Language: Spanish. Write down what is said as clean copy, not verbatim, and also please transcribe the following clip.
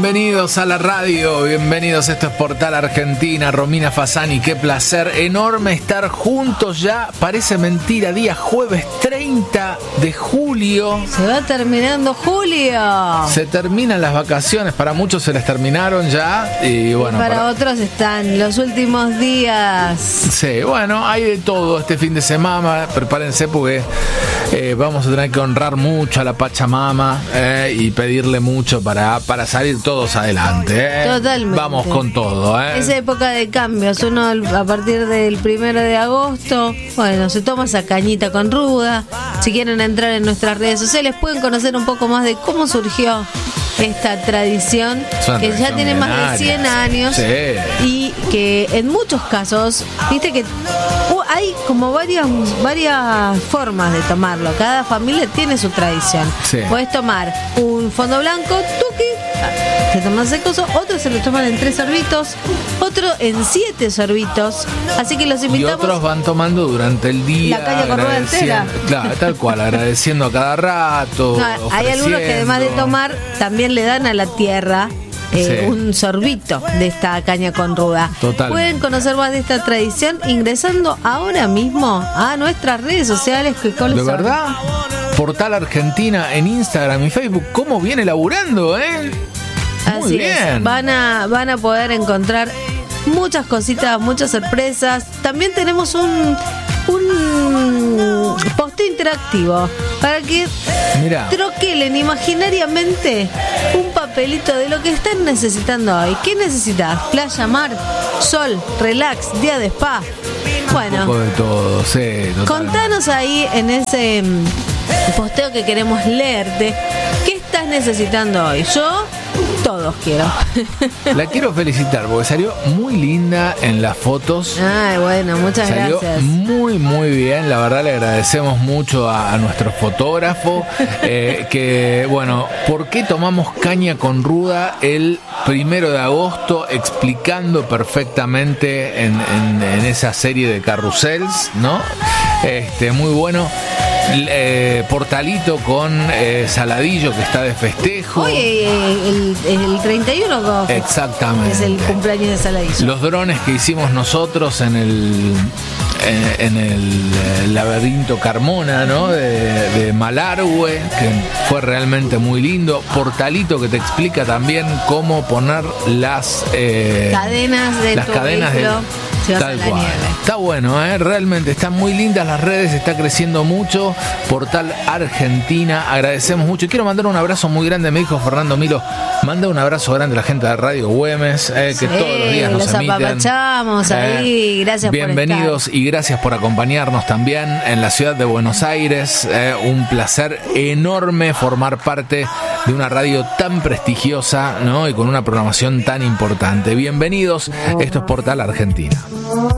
bienvenidos a la radio, bienvenidos, esto es Portal Argentina, Romina Fasani, qué placer enorme estar juntos ya, parece mentira, día jueves 30 de julio. Se va terminando julio. Se terminan las vacaciones, para muchos se les terminaron ya y bueno. Para otros están los últimos días. Sí, bueno, hay de todo este fin de semana, prepárense porque vamos a tener que honrar mucho a la Pachamama y pedirle mucho para salir todos adelante. Totalmente. Vamos con todo. Es época de cambios. Uno a partir del 1 de agosto, bueno, se toma esa cañita con ruda. Si quieren entrar en nuestras redes sociales, pueden conocer un poco más de cómo surgió esta tradición que ya tiene más de 100 años, sí. Y que en muchos casos, viste que hay como varias formas de tomarlo. Cada familia tiene su tradición. Sí. Puedes tomar un fondo blanco, tuki, te tomas el coso, otros se lo toman en 3 sorbitos, otro en 7 sorbitos. Así que los invitamos. Y otros van tomando durante el día. La caña con rueda entera. Claro, tal cual, agradeciendo a cada rato. No, hay algunos que además de tomar, también le dan a la tierra. Sí. Un sorbito de esta caña con ruda. Total. Pueden conocer más de esta tradición ingresando ahora mismo a nuestras redes sociales. ¿De verdad? Portal Argentina en Instagram y Facebook. ¿Cómo viene laburando, Muy Así bien. Es. Van a poder encontrar muchas cositas, muchas sorpresas. También tenemos un posteo interactivo para que troquelen imaginariamente un papelito de lo que están necesitando hoy. ¿Qué necesitas? Playa, mar, sol, relax, día de spa. Bueno, un poco de todo, sí, totalmente. Contanos ahí en ese posteo que queremos leerte. ¿Qué estás necesitando hoy? Yo todos quiero. La quiero felicitar porque salió muy linda en las fotos. Ay, bueno, muchas gracias. Salió muy bien. La verdad le agradecemos mucho a nuestro fotógrafo. Que, bueno, ¿por qué tomamos caña con ruda el 1 de agosto? Explicando perfectamente en esa serie de carrusels, ¿no? Muy bueno. Portalito con Saladillo que está de festejo. Hoy el 31 exactamente es el cumpleaños de Saladillo. Los drones que hicimos nosotros en el laberinto Carmona, ¿no? de Malargüe, que fue realmente muy lindo. Portalito que te explica también cómo poner las cadenas de tal cual. Está bueno, realmente están muy lindas las redes, está creciendo mucho. Portal Argentina, agradecemos mucho. Y quiero mandar un abrazo muy grande, me dijo Fernando Milo. Manda un abrazo grande a la gente de Radio Güemes, que todos los días nos emiten. Apapachamos ahí, gracias. Bienvenidos por estar. Y gracias por acompañarnos también en la ciudad de Buenos Aires. Un placer enorme formar parte de una radio tan prestigiosa, ¿no? Y con una programación tan importante. Bienvenidos, esto es Portal Argentina.